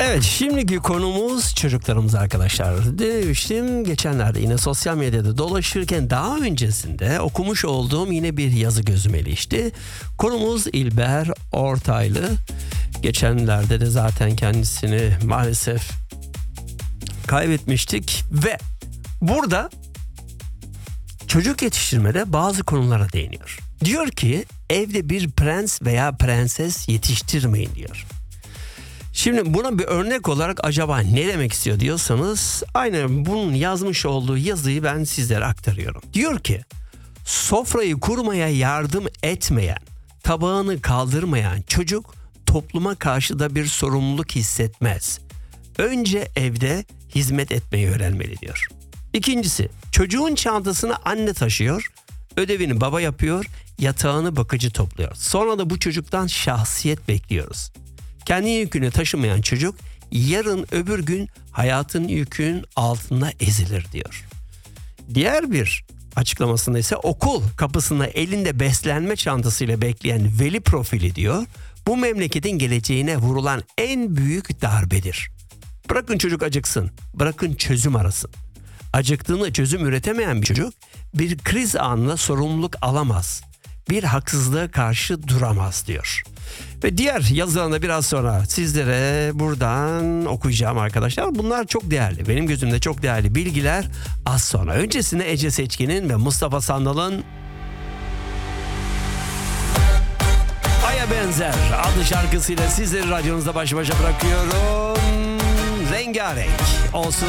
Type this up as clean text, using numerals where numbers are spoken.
Evet, şimdiki konumuz çocuklarımız arkadaşlar. Demiştim geçenlerde yine sosyal medyada dolaşırken daha öncesinde okumuş olduğum yine bir yazı gözüme ilişti. Konumuz İlber Ortaylı. Geçenlerde de zaten kendisini maalesef kaybetmiştik ve burada çocuk yetiştirmede bazı konulara değiniyor. Diyor ki evde bir prens veya prenses yetiştirmeyin diyor. Şimdi buna bir örnek olarak acaba ne demek istiyor diyorsanız aynen bunun yazmış olduğu yazıyı ben sizlere aktarıyorum. Diyor ki sofrayı kurmaya yardım etmeyen, tabağını kaldırmayan çocuk topluma karşı da bir sorumluluk hissetmez. Önce evde hizmet etmeyi öğrenmeli diyor. İkincisi, çocuğun çantasını anne taşıyor, ödevini baba yapıyor, yatağını bakıcı topluyor. Sonra da bu çocuktan şahsiyet bekliyoruz. Kendi yükünü taşımayan çocuk yarın öbür gün hayatın yükünün altında ezilir diyor. Diğer bir açıklamasında ise okul kapısında elinde beslenme çantasıyla bekleyen veli profili diyor. Bu memleketin geleceğine vurulan en büyük darbedir. Bırakın çocuk acıksın, bırakın çözüm arasın. Acıktığında çözüm üretemeyen bir çocuk bir kriz anında sorumluluk alamaz. Bir haksızlığa karşı duramaz diyor. Ve diğer yazılarında biraz sonra sizlere buradan okuyacağım arkadaşlar. Bunlar çok değerli. Benim gözümde çok değerli bilgiler az sonra. Öncesinde Ece Seçkin'in ve Mustafa Sandal'ın Aya Benzer adlı şarkısıyla sizleri radyonuzda baş başa bırakıyorum. Rengarenk olsun.